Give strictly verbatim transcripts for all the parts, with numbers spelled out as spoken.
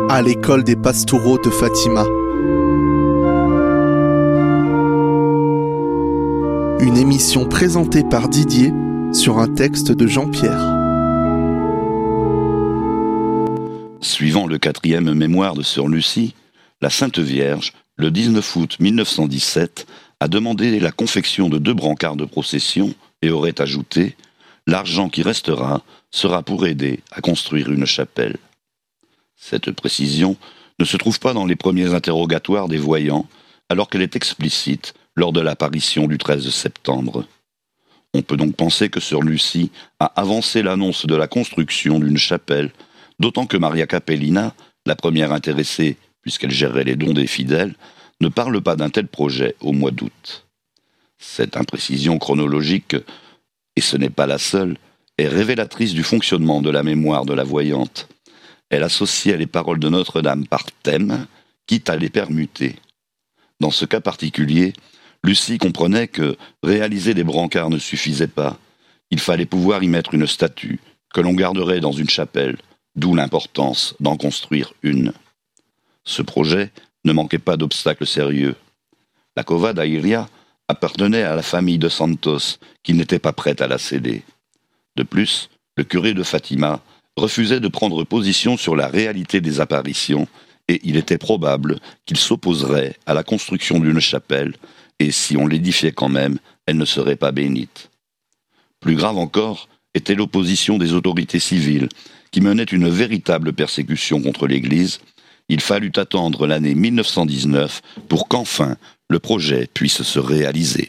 à l'école des Pastoureaux de Fatima. Une émission présentée par Didier sur un texte de Jean-Pierre. Suivant le quatrième mémoire de Sœur Lucie, la Sainte Vierge, le dix-neuf août mille neuf cent dix-sept, a demandé la confection de deux brancards de procession et aurait ajouté « L'argent qui restera sera pour aider à construire une chapelle ». Cette précision ne se trouve pas dans les premiers interrogatoires des voyants, alors qu'elle est explicite lors de l'apparition du treize septembre. On peut donc penser que Sœur Lucie a avancé l'annonce de la construction d'une chapelle, d'autant que Maria Capellina, la première intéressée puisqu'elle gérait les dons des fidèles, ne parle pas d'un tel projet au mois d'août. Cette imprécision chronologique, et ce n'est pas la seule, est révélatrice du fonctionnement de la mémoire de la voyante. Elle associait les paroles de Notre-Dame par thème, quitte à les permuter. Dans ce cas particulier, Lucie comprenait que réaliser des brancards ne suffisait pas. Il fallait pouvoir y mettre une statue, que l'on garderait dans une chapelle, d'où l'importance d'en construire une. Ce projet ne manquait pas d'obstacles sérieux. La Cova da Iria appartenait à la famille de Santos, qui n'était pas prête à la céder. De plus, le curé de Fatima refusait de prendre position sur la réalité des apparitions, et il était probable qu'il s'opposerait à la construction d'une chapelle, et si on l'édifiait quand même, elle ne serait pas bénite. Plus grave encore était l'opposition des autorités civiles, qui menaient une véritable persécution contre l'Église. Il fallut attendre l'année mille neuf cent dix-neuf pour qu'enfin le projet puisse se réaliser.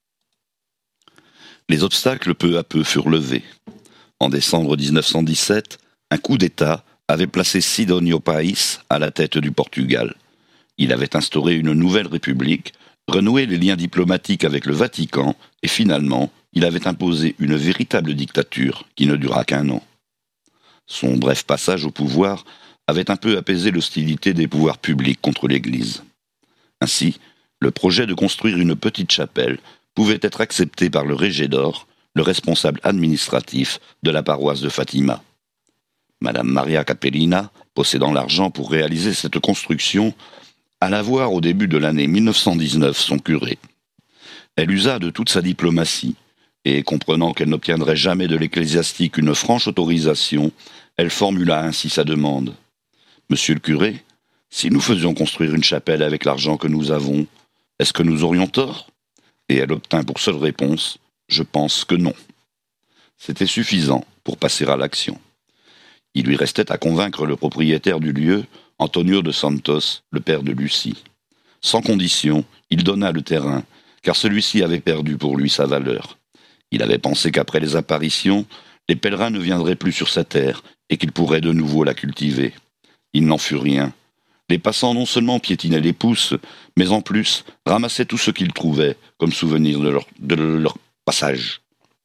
Les obstacles peu à peu furent levés. En décembre mille neuf cent dix-sept, un coup d'État avait placé Sidónio Pais à la tête du Portugal. Il avait instauré une nouvelle république, renoué les liens diplomatiques avec le Vatican et finalement, il avait imposé une véritable dictature qui ne dura qu'un an. Son bref passage au pouvoir avait un peu apaisé l'hostilité des pouvoirs publics contre l'Église. Ainsi, le projet de construire une petite chapelle pouvait être accepté par le régédor, le responsable administratif de la paroisse de Fatima. Madame Maria Capellina, possédant l'argent pour réaliser cette construction, alla voir au début de l'année mille neuf cent dix-neuf son curé. Elle usa de toute sa diplomatie, et comprenant qu'elle n'obtiendrait jamais de l'ecclésiastique une franche autorisation, elle formula ainsi sa demande. « Monsieur le curé, si nous faisions construire une chapelle avec l'argent que nous avons, est-ce que nous aurions tort ?» Et elle obtint pour seule réponse « Je pense que non ». C'était suffisant pour passer à l'action. Il lui restait à convaincre le propriétaire du lieu, Antonio de Santos, le père de Lucie. Sans condition, il donna le terrain, car celui-ci avait perdu pour lui sa valeur. Il avait pensé qu'après les apparitions, les pèlerins ne viendraient plus sur sa terre et qu'il pourrait de nouveau la cultiver. Il n'en fut rien. Les passants non seulement piétinaient les pousses, mais en plus ramassaient tout ce qu'ils trouvaient comme souvenir de leur, de leur passage.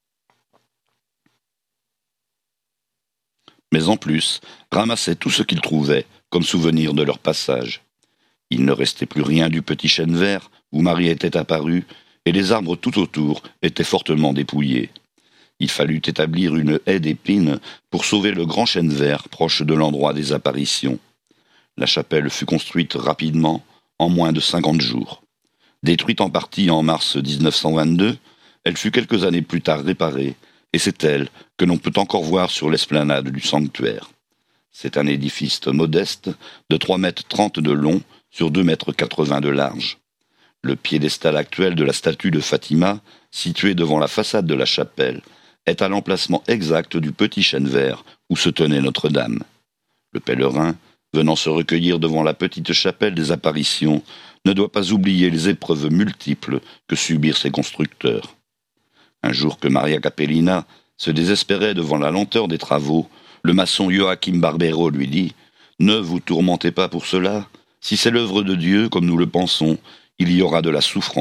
Mais en plus, ramassaient tout ce qu'ils trouvaient comme souvenir de leur passage. Il ne restait plus rien du petit chêne vert où Marie était apparue, et les arbres tout autour étaient fortement dépouillés. Il fallut établir une haie d'épines pour sauver le grand chêne vert proche de l'endroit des apparitions. La chapelle fut construite rapidement, en moins de cinquante jours. Détruite en partie en mars dix-neuf cent vingt-deux, elle fut quelques années plus tard réparée, et c'est elle que l'on peut encore voir sur l'esplanade du sanctuaire. C'est un édifice modeste de trois mètres trente de long sur deux mètres quatre-vingts de large. Le piédestal actuel de la statue de Fatima, situé devant la façade de la chapelle, est à l'emplacement exact du petit chêne vert où se tenait Notre-Dame. Le pèlerin, venant se recueillir devant la petite chapelle des apparitions, ne doit pas oublier les épreuves multiples que subirent ses constructeurs. Un jour que Maria Capellina se désespérait devant la lenteur des travaux, le maçon Joachim Barbero lui dit « Ne vous tourmentez pas pour cela. Si c'est l'œuvre de Dieu, comme nous le pensons, il y aura de la souffrance.